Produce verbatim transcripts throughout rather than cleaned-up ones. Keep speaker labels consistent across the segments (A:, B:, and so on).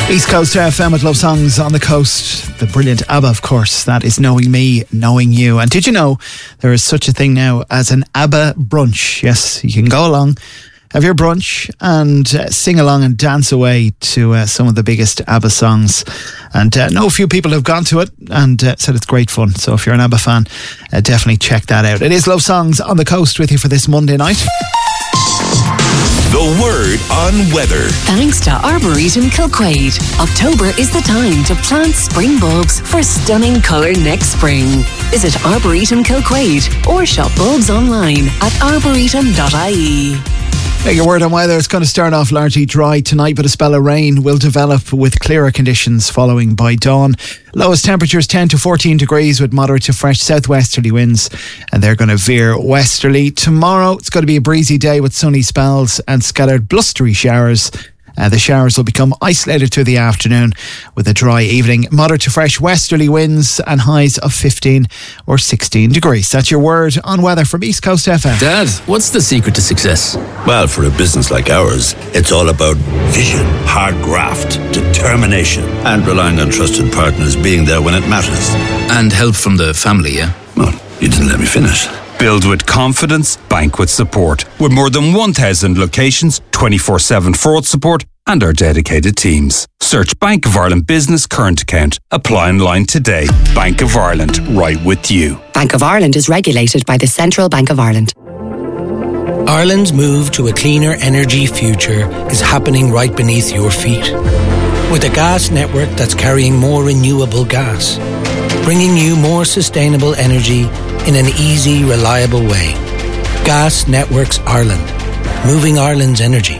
A: East Coast F M with Love Songs on the Coast. The brilliant ABBA, of course. That is Knowing Me, Knowing You. And did you know there is such a thing now as an ABBA brunch? Yes, you can go along, have your brunch and uh, sing along and dance away to uh, some of the biggest ABBA songs. And uh, know a few people who've gone to it and uh, said it's great fun. So if you're an ABBA fan, uh, definitely check that out. It is Love Songs on the Coast with you for this Monday night.
B: The word on weather.
C: Thanks to Arboretum Kilquade. October is the time to plant spring bulbs for stunning colour next spring. Visit Arboretum Kilquade or shop bulbs online at arboretum dot I E.
A: Your word on weather. It's going to start off largely dry tonight, but a spell of rain will develop with clearer conditions following by dawn. Lowest temperatures ten to fourteen degrees with moderate to fresh southwesterly winds, and they're going to veer westerly. Tomorrow it's going to be a breezy day with sunny spells and scattered blustery showers. Uh, the showers will become isolated through the afternoon with a dry evening. Moderate to fresh westerly winds and highs of fifteen or sixteen degrees. That's your word on weather from East Coast F M.
D: Dad, what's the secret to success?
E: Well, for a business like ours, it's all about vision, hard graft, determination, and relying on trusted partners being there when it matters.
D: And help from the family, yeah?
E: Well, you didn't let me finish.
F: Build with confidence, bank with support. With more than one thousand locations, twenty-four seven fraud support and our dedicated teams. Search Bank of Ireland Business Current Account. Apply online today. Bank of Ireland, right with you.
C: Bank of Ireland is regulated by the Central Bank of Ireland.
G: Ireland's move to a cleaner energy future is happening right beneath your feet. With a gas network that's carrying more renewable gas, bringing you more sustainable energy in an easy, reliable way. Gas Networks Ireland, moving Ireland's energy.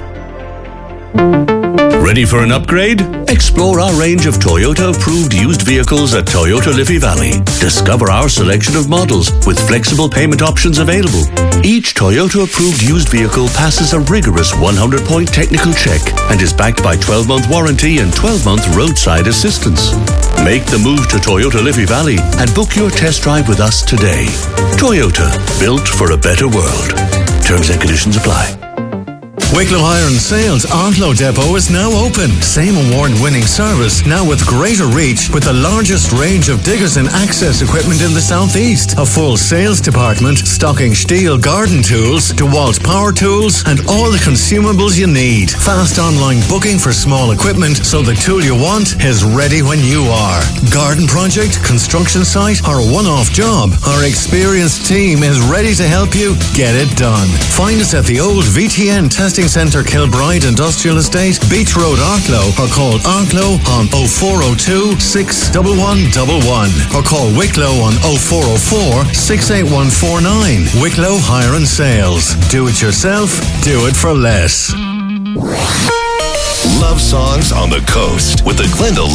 H: Ready for an upgrade? Explore our range of Toyota-approved used vehicles at Toyota Liffey Valley. Discover our selection of models with flexible payment options available. Each Toyota-approved used vehicle passes a rigorous one hundred point technical check and is backed by twelve month warranty and twelve month roadside assistance. Make the move to Toyota Liffey Valley and book your test drive with us today. Toyota, built for a better world. Terms and conditions apply.
I: Wicklow Hire and Sales Arklow Depot is now open. Same award-winning service, now with greater reach, with the largest range of diggers and access equipment in the southeast. A full sales department stocking Stihl garden tools, DeWalt power tools, and all the consumables you need. Fast online booking for small equipment, so the tool you want is ready when you are. Garden project, construction site, or a one-off job, our experienced team is ready to help you get it done. Find us at the old V T N Testing Centre Kilbride Industrial Estate, Beach Road, Arklow, or call Arklow on oh four oh two, six one one one one, or call Wicklow on oh four oh four, six eight one four nine. Wicklow Hire and Sales. Do it yourself, do it for less.
B: Love Songs on the Coast with the Glendale